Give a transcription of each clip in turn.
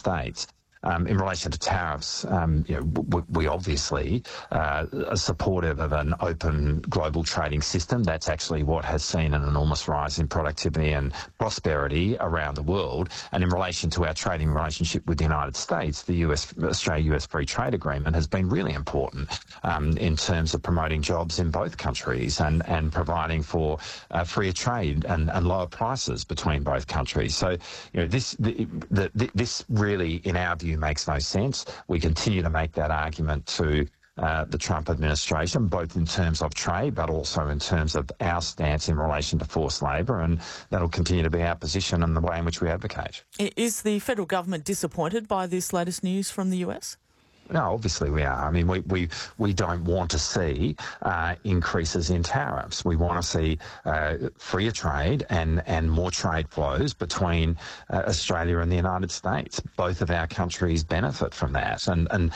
States. In relation to tariffs, we obviously are supportive of an open global trading system. That's actually what has seen an enormous rise in productivity and prosperity around the world. And in relation to our trading relationship with the United States, the Australia-US Free Trade Agreement has been really important in terms of promoting jobs in both countries and providing for freer trade and lower prices between both countries. So, this really, in our view, makes no sense. We continue to make that argument to the Trump administration, both in terms of trade, but also in terms of our stance in relation to forced labour, and that'll continue to be our position and the way in which we advocate. Is the federal government disappointed by this latest news from the US? No, obviously we are. I mean, we don't want to see increases in tariffs. We want to see freer trade and more trade flows between Australia and the United States. Both of our countries benefit from that.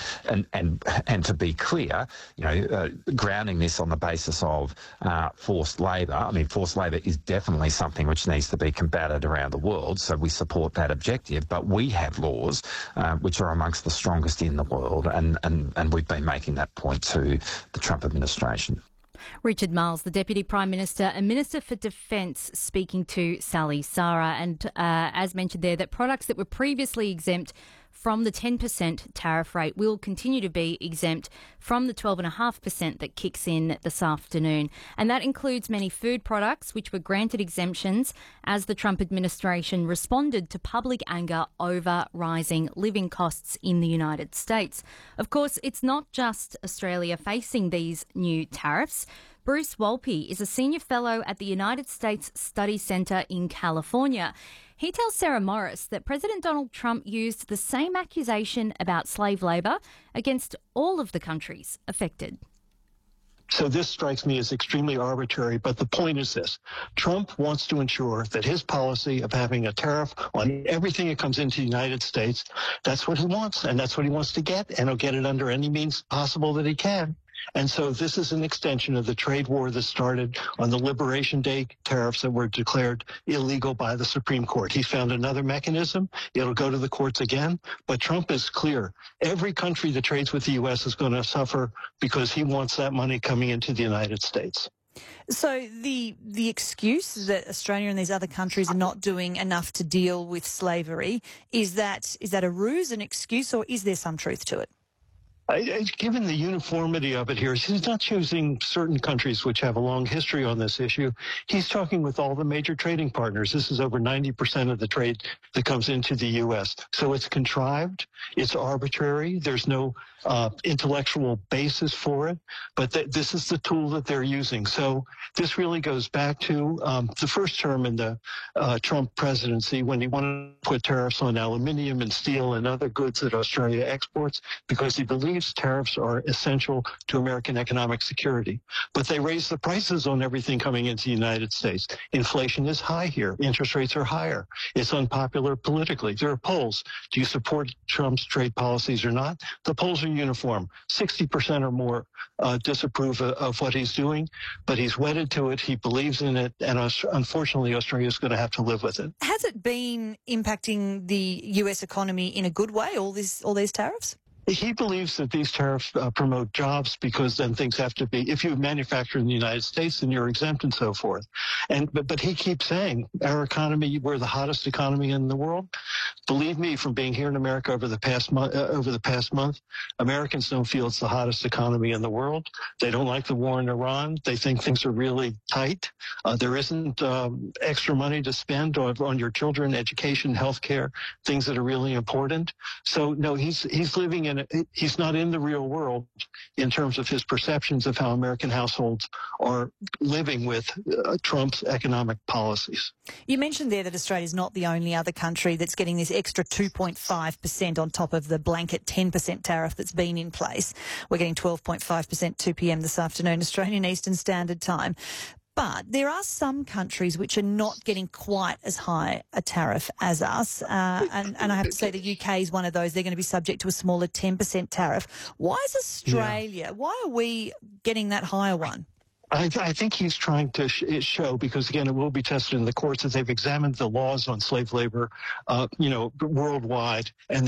And to be clear, grounding this on the basis of forced labour. I mean, forced labour is definitely something which needs to be combated around the world. So we support that objective. But we have laws which are amongst the strongest in the world. And we've been making that point to the Trump administration. Richard Marles, the Deputy Prime Minister and Minister for Defence, speaking to Sally Sara. And as mentioned there, that products that were previously exempt from the 10% tariff rate will continue to be exempt from the 12.5% that kicks in this afternoon. And that includes many food products which were granted exemptions as the Trump administration responded to public anger over rising living costs in the United States. Of course, it's not just Australia facing these new tariffs. Bruce Wolpe is a senior fellow at the United States Study Centre in California. He tells Sarah Morris that President Donald Trump used the same accusation about slave labour against all of the countries affected. So this strikes me as extremely arbitrary, but the point is this. Trump wants to ensure that his policy of having a tariff on everything that comes into the United States, that's what he wants, and that's what he wants to get, and he'll get it under any means possible that he can. And so this is an extension of the trade war that started on the Liberation Day tariffs that were declared illegal by the Supreme Court. He found another mechanism. It'll go to the courts again. But Trump is clear. Every country that trades with the U.S. is going to suffer because he wants that money coming into the United States. So the excuse that Australia and these other countries are not doing enough to deal with slavery, is that a ruse, an excuse, or is there some truth to it? Given the uniformity of it here, he's not choosing certain countries which have a long history on this issue. He's talking with all the major trading partners. This is over 90% of the trade that comes into the U.S. So it's contrived. It's arbitrary. There's no intellectual basis for it. But this is the tool that they're using. So this really goes back to the first term in the Trump presidency when he wanted to put tariffs on aluminium and steel and other goods that Australia exports because he believes tariffs are essential to American economic security. But they raise the prices on everything coming into the United States. Inflation is high here. Interest rates are higher. It's unpopular politically. There are polls. Do you support Trump's trade policies or not? The polls are uniform. 60% or more disapprove of what he's doing, but he's wedded to it. He believes in it. And unfortunately, Australia is going to have to live with it. Has it been impacting the US economy in a good way, all these tariffs? He believes that these tariffs promote jobs because then things have to be, if you manufacture in the United States, then you're exempt and so forth. But he keeps saying, our economy, we're the hottest economy in the world. Believe me, from being here in America over the past month, Americans don't feel it's the hottest economy in the world. They don't like the war in Iran. They think things are really tight. There isn't extra money to spend on your children, education, healthcare, things that are really important. So no, he's living in he's not in the real world in terms of his perceptions of how American households are living with Trump's economic policies. You mentioned there that Australia is not the only other country that's getting this extra 2.5% on top of the blanket 10% tariff that's been in place. We're getting 12.5% 2 p.m. this afternoon, Australian Eastern Standard Time. But there are some countries which are not getting quite as high a tariff as us. And I have to say the UK is one of those. They're going to be subject to a smaller 10% tariff. Why is Australia, why are we getting that higher one? I think he's trying to show, because again, it will be tested in the courts, that they've examined the laws on slave labor, worldwide, and